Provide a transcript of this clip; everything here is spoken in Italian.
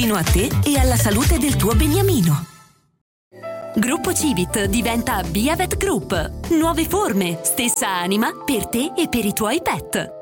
Fino a te e alla salute del tuo beniamino. Gruppo Civit diventa Biavet Group. Nuove forme, stessa anima per te e per i tuoi pet.